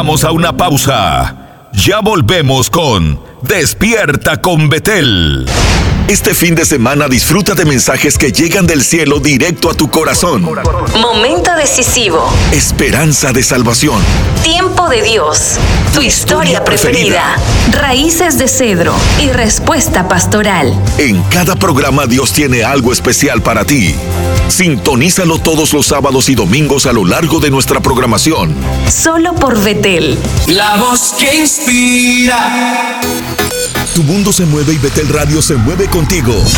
Vamos a una pausa. Ya volvemos con Despierta con Betel. Este fin de semana disfruta de mensajes que llegan del cielo directo a tu corazón. Momento decisivo. Esperanza de salvación. Tiempo de Dios. Tu historia preferida. Raíces de cedro y respuesta pastoral. En cada programa Dios tiene algo especial para ti. Sintonízalo todos los sábados y domingos a lo largo de nuestra programación. Solo por Betel. La voz que inspira. Tu mundo se mueve y Betel Radio se mueve contigo. Betel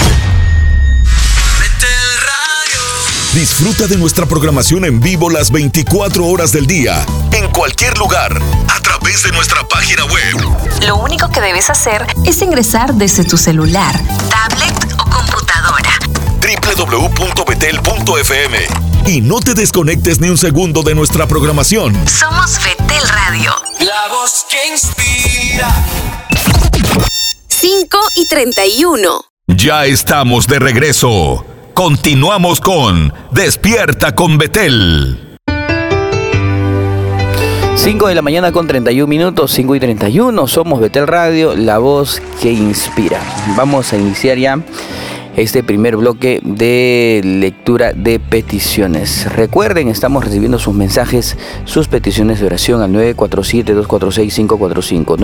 Radio. Disfruta de nuestra programación en vivo las 24 horas del día, en cualquier lugar, a través de nuestra página web. Lo único que debes hacer es ingresar desde tu celular, tablet o computadora. www.betel.fm. Y no te desconectes ni un segundo de nuestra programación. Somos Betel Radio. La voz que inspira. 5:31. Ya estamos de regreso. Continuamos con Despierta con Betel. 5 de la mañana con 31 minutos, 5:31. Somos Betel Radio, la voz que inspira. Vamos a iniciar ya este primer bloque de lectura de peticiones. Recuerden, estamos recibiendo sus mensajes, sus peticiones de oración al 947-246-545.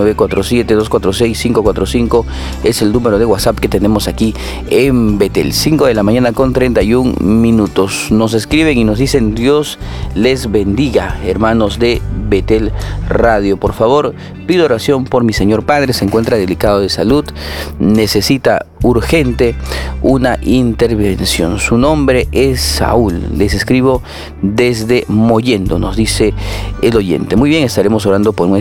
947-246-545 es el número de WhatsApp que tenemos aquí en Betel. 5 de la mañana con 31 minutos. Nos escriben y nos dicen: Dios les bendiga, hermanos de Betel Radio. Por favor, pido oración por mi señor padre, se encuentra delicado de salud, necesita urgente una intervención. Su nombre es Saúl. Les escribo desde Mollendo, nos dice el oyente. Muy bien, estaremos orando por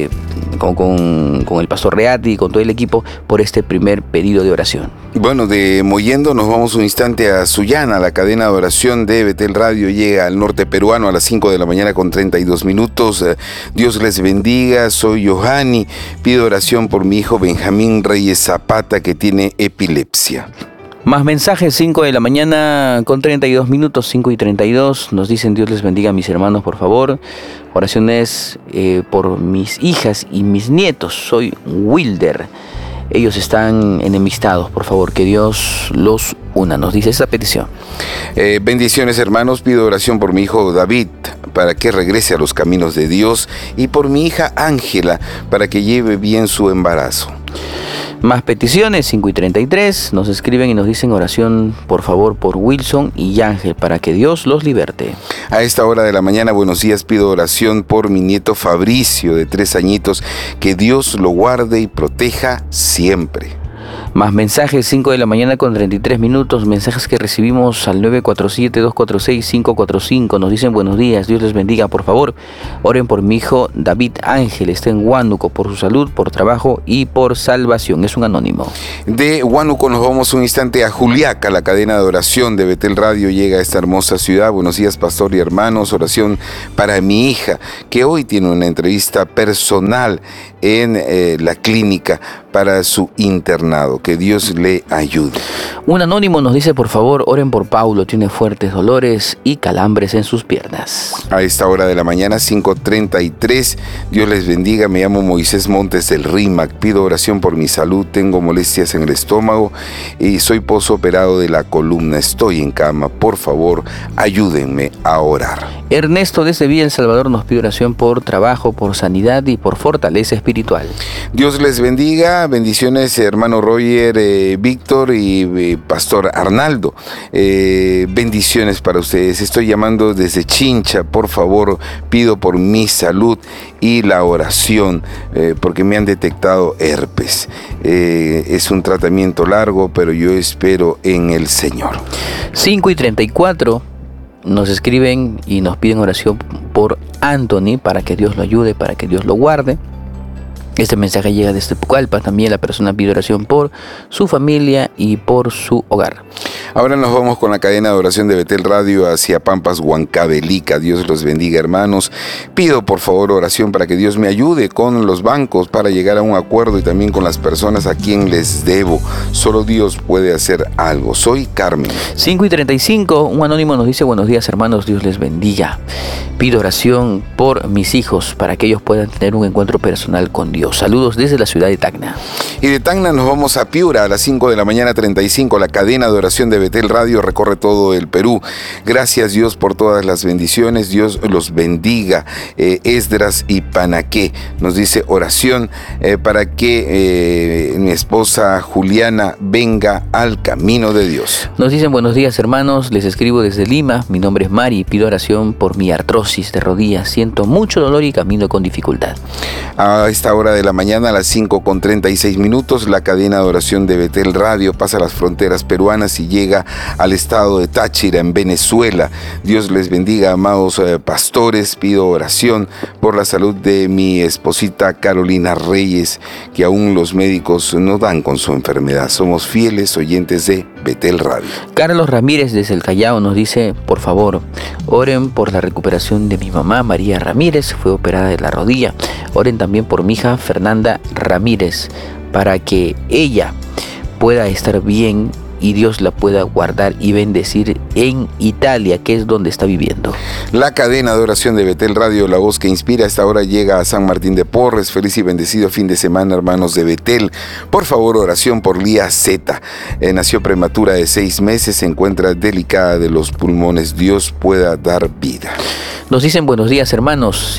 con el pastor Reati y con todo el equipo por este primer pedido de oración. Bueno, de Mollendo nos vamos un instante a Sullana. La cadena de oración de Betel Radio llega al norte peruano a las 5 de la mañana con 32 minutos. Dios les bendiga, soy Johanny. Pido oración por mi hijo Benjamín Reyes Zapata, que tiene epilepsia. Más mensajes, 5 de la mañana con 32 minutos, 5:32. Nos dicen: Dios les bendiga a mis hermanos, por favor. Oraciones por mis hijas y mis nietos. Soy Wilder. Ellos están enemistados, por favor, que Dios los una. Nos dice esa petición. Bendiciones, hermanos. Pido oración por mi hijo David, para que regrese a los caminos de Dios, y por mi hija Ángela, para que lleve bien su embarazo. Más peticiones, 5:33, nos escriben y nos dicen: oración por favor por Wilson y Ángel, para que Dios los liberte. A esta hora de la mañana, buenos días, pido oración por mi nieto Fabricio, de 3 añitos, que Dios lo guarde y proteja siempre. Más mensajes, 5 de la mañana con 33 minutos, mensajes que recibimos al 947-246-545. Nos dicen: buenos días, Dios les bendiga, por favor, oren por mi hijo David Ángel, está en Huánuco, por su salud, por trabajo y por salvación. Es un anónimo. De Huánuco nos vamos un instante a Juliaca. La cadena de oración de Betel Radio llega a esta hermosa ciudad. Buenos días, pastor y hermanos. Oración para mi hija, que hoy tiene una entrevista personal en la clínica para su internado. Que Dios le ayude. Un anónimo nos dice: por favor, oren por Paulo, tiene fuertes dolores y calambres en sus piernas. A esta hora de la mañana, 5:33, Dios les bendiga, me llamo Moisés Montes del Rímac, pido oración por mi salud, tengo molestias en el estómago y soy posoperado de la columna, estoy en cama, por favor, ayúdenme a orar. Ernesto desde Villa El Salvador nos pide oración por trabajo, por sanidad y por fortaleza espiritual. Dios les bendiga, bendiciones, hermano Roger, Víctor y pastor Arnaldo. Bendiciones para ustedes. Estoy llamando desde Chincha. Por favor, pido por mi salud y la oración, porque me han detectado herpes. Es un tratamiento largo, pero yo espero en el Señor. 5:34. Nos escriben y nos piden oración por Anthony, para que Dios lo ayude, para que Dios lo guarde. Este mensaje llega desde Pucallpa. También la persona pide oración por su familia y por su hogar. Ahora nos vamos con la cadena de oración de Betel Radio hacia Pampas, Huancavelica. Dios los bendiga, hermanos. Pido por favor oración para que Dios me ayude con los bancos para llegar a un acuerdo y también con las personas a quien les debo. Solo Dios puede hacer algo. Soy Carmen. 5:35, un anónimo nos dice: buenos días, hermanos, Dios les bendiga. Pido oración por mis hijos para que ellos puedan tener un encuentro personal con Dios. Saludos desde la ciudad de Tacna. Y de Tacna nos vamos a Piura a las 5:35. La cadena de oración de Betel Radio recorre todo el Perú. Gracias Dios por todas las bendiciones. Dios los bendiga. Esdras y Panaqué nos dice oración para que mi esposa Juliana venga al camino de Dios. Nos dicen: buenos días, hermanos, les escribo desde Lima. Mi nombre es Mari. Pido oración por mi artrosis de rodillas. Siento mucho dolor y camino con dificultad. A esta hora de la mañana, a las 5:36, la cadena de oración de Betel Radio pasa las fronteras peruanas y llega al estado de Táchira, en Venezuela. Dios les bendiga, amados pastores. Pido oración por la salud de mi esposita Carolina Reyes, que aún los médicos no dan con su enfermedad. Somos fieles oyentes de Betel Radio. Carlos Ramírez desde el Callao nos dice: por favor, oren por la recuperación de mi mamá María Ramírez, fue operada de la rodilla. Oren también por mi hija Fernanda Ramírez, para que ella pueda estar bien y Dios la pueda guardar y bendecir en Italia, que es donde está viviendo. La cadena de oración de Betel Radio, la voz que inspira, a esta hora llega a San Martín de Porres. Feliz y bendecido fin de semana, hermanos de Betel. Por favor, oración por Lía Z. Nació prematura de 6 meses, se encuentra delicada de los pulmones. Dios pueda dar vida. Nos dicen: buenos días, hermanos.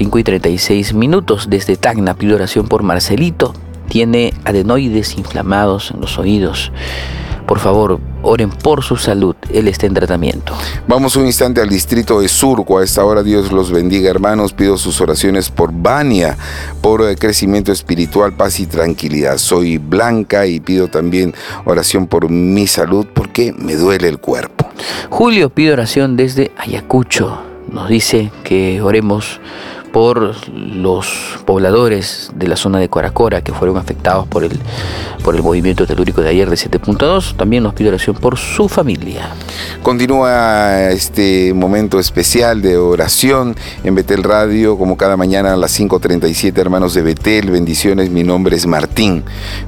5:36 desde Tacna. Pido oración por Marcelito. Tiene adenoides inflamados en los oídos. Por favor, oren por su salud. Él está en tratamiento. Vamos un instante al distrito de Surco. A esta hora Dios los bendiga, hermanos. Pido sus oraciones por Vania, por crecimiento espiritual, paz y tranquilidad. Soy Blanca y pido también oración por mi salud porque me duele el cuerpo. Julio pide oración desde Ayacucho. Nos dice que oremos por los pobladores de la zona de Coracora que fueron afectados por el movimiento telúrico de ayer de 7.2. También nos pide oración por su familia. Continúa este momento especial de oración en Betel Radio, como cada mañana a las 5:37, hermanos de Betel, bendiciones. Mi nombre es Martín.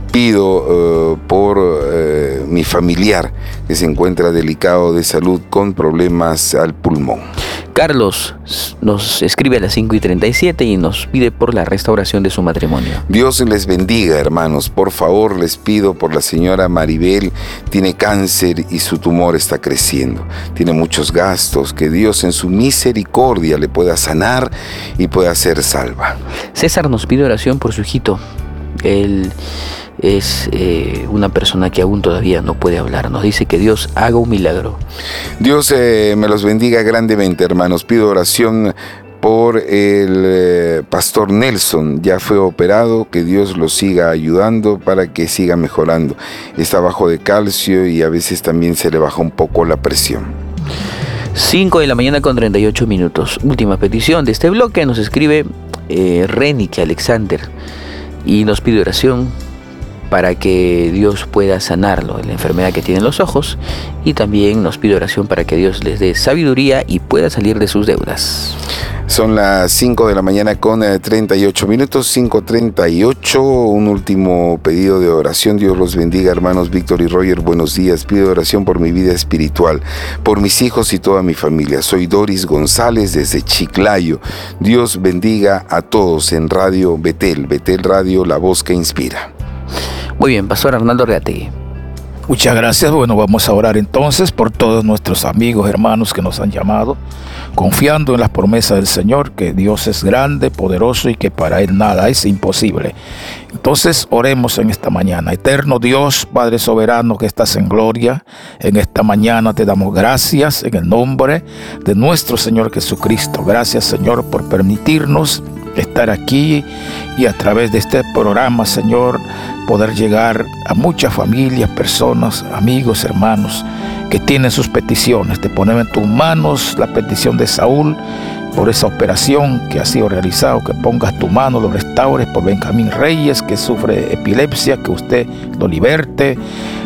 Pido por mi familiar que se encuentra delicado de salud con problemas al pulmón. Carlos nos escribe a las 5:37 y nos pide por la restauración de su matrimonio. Dios les bendiga, hermanos. Por favor, les pido por la señora Maribel. Tiene cáncer y su tumor está creciendo. Tiene muchos gastos. Que Dios en su misericordia le pueda sanar y pueda ser salva. César nos pide oración por su hijito. Él es una persona que aún todavía no puede hablar. Nos dice que Dios haga un milagro. Dios me los bendiga grandemente, hermanos. Pido oración por el pastor Nelson. Ya fue operado, que Dios lo siga ayudando para que siga mejorando. Está bajo de calcio y a veces también se le baja un poco la presión. 5:38. Última petición de este bloque. Nos escribe Renike Alexander y nos pide oración para que Dios pueda sanarlo de la enfermedad que tiene en los ojos, y también nos pide oración para que Dios les dé sabiduría y pueda salir de sus deudas. Son las 5:38. 5:38, un último pedido de oración. Dios los bendiga, hermanos Víctor y Roger, buenos días. Pido oración por mi vida espiritual, por mis hijos y toda mi familia. Soy Doris González desde Chiclayo. Dios bendiga a todos en Radio Betel. Betel Radio, la voz que inspira. Muy bien, Pastor Arnaldo Reategui. Muchas gracias. Bueno, vamos a orar entonces por todos nuestros amigos, hermanos que nos han llamado, confiando en las promesas del Señor, que Dios es grande, poderoso y que para Él nada es imposible. Entonces oremos en esta mañana. Eterno Dios, Padre soberano que estás en gloria, en esta mañana te damos gracias en el nombre de nuestro Señor Jesucristo. Gracias, Señor, por permitirnos estar aquí y a través de este programa, Señor, poder llegar a muchas familias, personas, amigos, hermanos que tienen sus peticiones. Te ponemos en tus manos la petición de Saúl por esa operación que ha sido realizada, que pongas tu mano, lo restaures, por Benjamín Reyes, que sufre epilepsia, que usted lo liberte,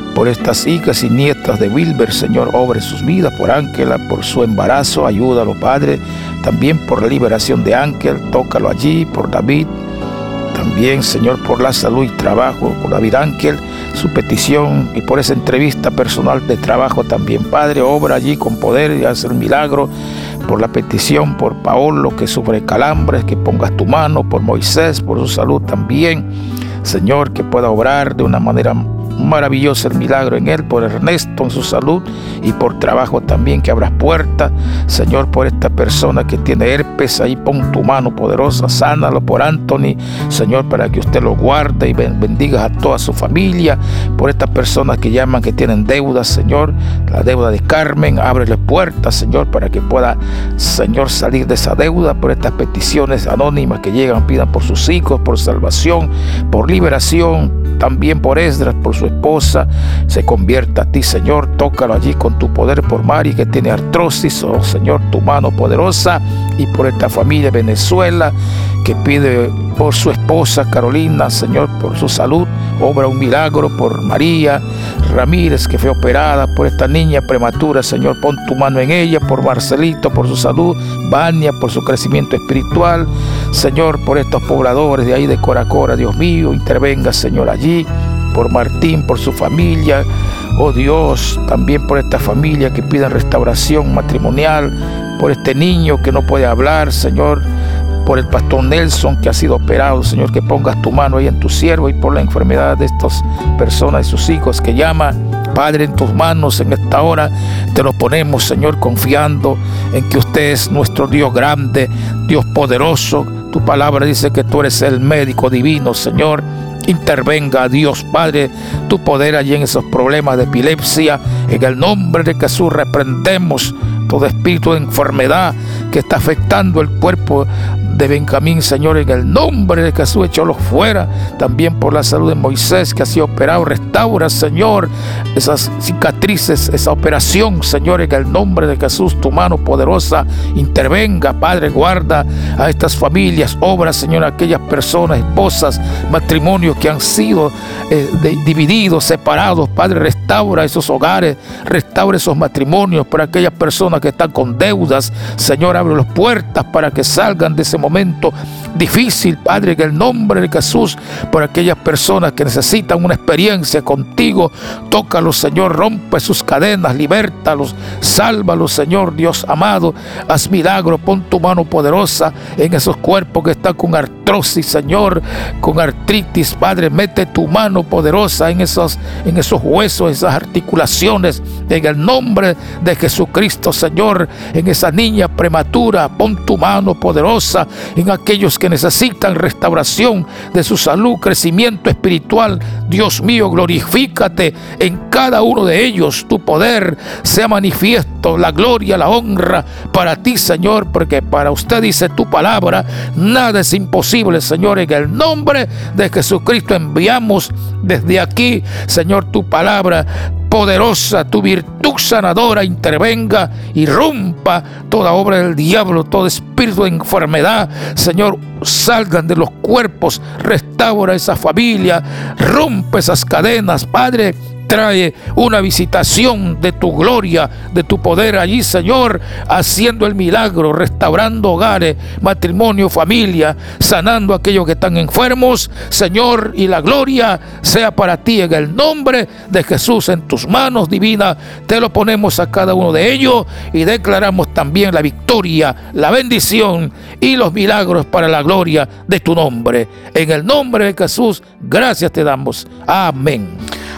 por estas hijas y nietas de Wilber, Señor, obre sus vidas, por Ángela, por su embarazo, ayúdalo, Padre, también por la liberación de Ángel, tócalo allí, por David, también, Señor, por la salud y trabajo, por David Ángel, su petición, y por esa entrevista personal de trabajo también, Padre, obra allí con poder y haz el milagro, por la petición, por Paolo, que sufre calambres, que pongas tu mano, por Moisés, por su salud también, Señor, que pueda obrar de una manera maravilloso el milagro en él, por Ernesto en su salud y por trabajo también, que abras puertas, Señor, por esta persona que tiene herpes, ahí pon tu mano poderosa, sánalo, por Anthony, Señor, para que usted lo guarde y bendiga a toda su familia, por estas personas que llaman que tienen deudas, Señor, la deuda de Carmen, ábrele puertas, Señor, para que pueda, Señor, salir de esa deuda, por estas peticiones anónimas que llegan, pidan por sus hijos, por salvación, por liberación, también por Esdras, por su esposa, se convierta a ti, Señor, tócalo allí con tu poder, por Mari que tiene artrosis, oh Señor, tu mano poderosa, y por esta familia de Venezuela que pide por su esposa Carolina, Señor, por su salud, obra un milagro, por María Ramírez que fue operada, por esta niña prematura, Señor, pon tu mano en ella, por Marcelito, por su salud, Vania, por su crecimiento espiritual, Señor, por estos pobladores de ahí de Coracora, Dios mío, intervenga, Señor, allí, por Martín, por su familia, oh Dios, también por esta familia que piden restauración matrimonial, por este niño que no puede hablar, Señor, por el pastor Nelson que ha sido operado, Señor, que pongas tu mano ahí en tu siervo, y por la enfermedad de estas personas y sus hijos que llaman, Padre, en tus manos en esta hora te lo ponemos, Señor, confiando en que usted es nuestro Dios grande, Dios poderoso. Tu palabra dice que tú eres el médico divino, Señor. Intervenga, Dios Padre, tu poder allí en esos problemas de epilepsia. En el nombre de Jesús reprendemos todo espíritu de enfermedad que está afectando el cuerpo de Benjamín, Señor, en el nombre de Jesús, échalo fuera. También por la salud de Moisés, que ha sido operado, restaura, Señor, esas cicatrices, esa operación, Señor, en el nombre de Jesús, tu mano poderosa intervenga, Padre, guarda a estas familias, obra, Señor, a aquellas personas, esposas, matrimonios que han sido divididos, separados, Padre, restaura esos hogares, restaura esos matrimonios, por aquellas personas que están con deudas, Señor, abre las puertas para que salgan de ese momento difícil, Padre, en el nombre de Jesús, por aquellas personas que necesitan una experiencia contigo, tócalos, Señor, rompe sus cadenas, libértalos, sálvalos, Señor, Dios amado, haz milagro, pon tu mano poderosa en esos cuerpos que están con artrosis, Señor, con artritis, Padre, mete tu mano poderosa en esos huesos, esas articulaciones, en el nombre de Jesucristo, Señor, en esa niña prematura, pon tu mano poderosa en aquellos que necesitan restauración de su salud, crecimiento espiritual. Dios mío, glorifícate en cada uno de ellos, tu poder sea manifiesto, la gloria, la honra para ti, Señor, porque para usted dice tu palabra, nada es imposible, Señor. En el nombre de Jesucristo enviamos desde aquí, Señor, tu palabra poderosa, tu virtud sanadora intervenga y rompa toda obra del diablo, todo espíritu de enfermedad, Señor, salgan de los cuerpos, restaura esa familia, rompe esas cadenas, Padre. Trae una visitación de tu gloria, de tu poder allí, Señor, haciendo el milagro, restaurando hogares, matrimonio, familia, sanando a aquellos que están enfermos, Señor, y la gloria sea para ti en el nombre de Jesús. En tus manos divinas te lo ponemos a cada uno de ellos y declaramos también la victoria, la bendición y los milagros para la gloria de tu nombre. En el nombre de Jesús, gracias te damos. Amén.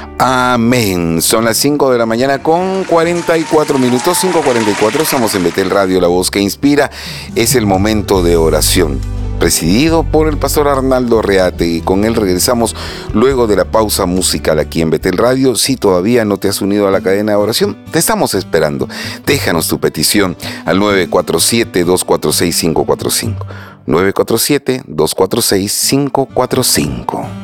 Amén. Son las 5 de la mañana con 44 minutos, 5:44. Estamos en Betel Radio, la voz que inspira. Es el momento de oración, presidido por el pastor Arnaldo Reate, y con él regresamos luego de la pausa musical aquí en Betel Radio. Si todavía no te has unido a la cadena de oración, te estamos esperando. Déjanos tu petición al 947-246-545. 947-246-545.